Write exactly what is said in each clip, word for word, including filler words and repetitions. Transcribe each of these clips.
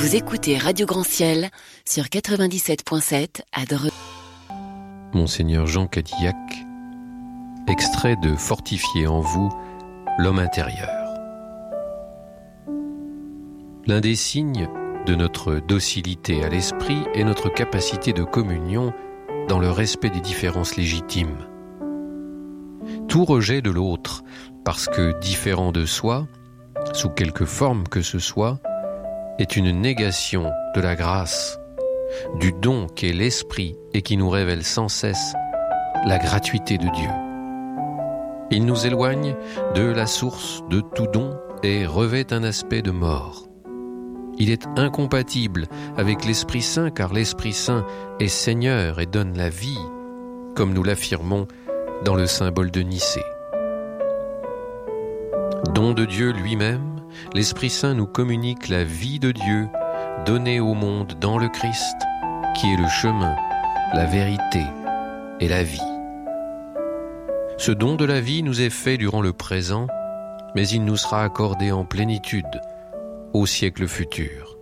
Vous écoutez Radio Grand Ciel sur quatre-vingt-dix-sept virgule sept à Dreux. Monseigneur Jean Cadillac, extrait de Fortifier en vous l'homme intérieur. L'un des signes de notre docilité à l'esprit est notre capacité de communion dans le respect des différences légitimes. Tout rejet de l'autre, parce que différent de soi, sous quelque forme que ce soit, est une négation de la grâce, du don qu'est l'Esprit et qui nous révèle sans cesse la gratuité de Dieu. Il nous éloigne de la source de tout don et revêt un aspect de mort. Il est incompatible avec l'Esprit Saint car l'Esprit Saint est Seigneur et donne la vie, comme nous l'affirmons dans le symbole de Nicée. Don de Dieu lui-même, l'Esprit Saint nous communique la vie de Dieu donnée au monde dans le Christ, qui est le chemin, la vérité et la vie. Ce don de la vie nous est fait durant le présent, mais il nous sera accordé en plénitude au siècle futur.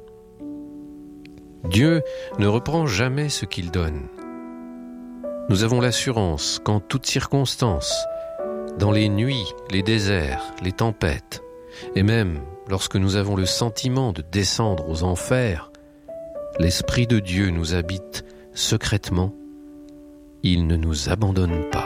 Dieu ne reprend jamais ce qu'il donne. Nous avons l'assurance qu'en toutes circonstances, dans les nuits, les déserts, les tempêtes, et même lorsque nous avons le sentiment de descendre aux enfers, l'Esprit de Dieu nous habite secrètement. Il ne nous abandonne pas.